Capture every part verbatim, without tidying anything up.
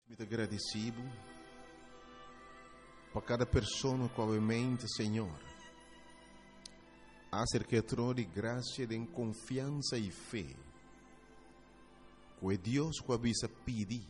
Muito agradecido por cada pessoa que obviamente, Senhor, acerca de graça, de confiança e fé, que é Deus que avisa pedir,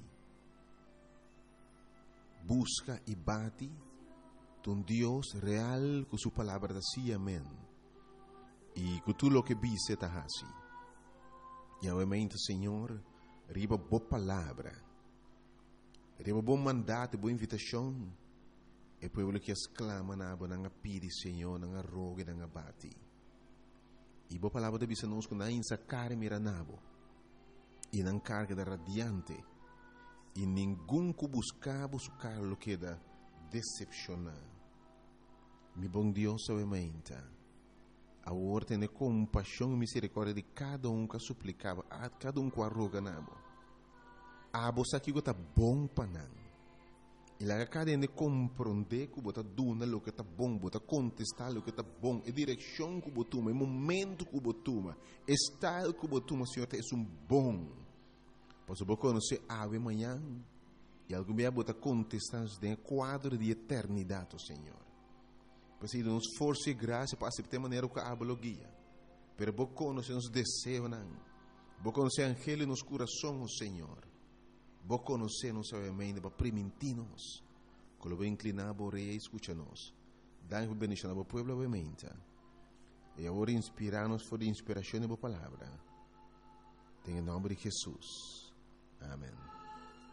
busca e bate, um Deus real com sua palavra assim, amém, e com tudo o que avisa está assim. E obviamente, Senhor, riba boa palavra, riba bom mandato, boa invitação, e povo que exclama na aba nanga pidi, Senhor, nanga rogue, nanga bati. E boa palavra de bisa nos na insa care mira nabo, e nan carga da radiante, e ninguém que buscava su carlo queda decepcionar. Mi bom Deus obviamente, a ordem compaixão e misericórdia de cada um que suplicava, a cada um que arroga nabo. A bolsa que está bom para não. E lá cada um compreender que bota duna o que está bom, bota contestar o que está bom, e direção que botuma, e momento que botuma, estado que botuma, Senhor, é um bom. Posso você conhecer ave amanhã e algum dia bota contestar de quadro de eternidade, Senhor. Porque nos força e graça para aceitar maneira que a guia. Pero você conhece nos desejos, não. Você conhece angelo nos corações, Senhor. Vos conocemos obviamente para permitirnos que lo inclinado rei e escucha-nos. Dá-nos bendição ao povo obviamente. E agora inspirar-nos por inspiração da palavra. Em nome de Jesus. Amém.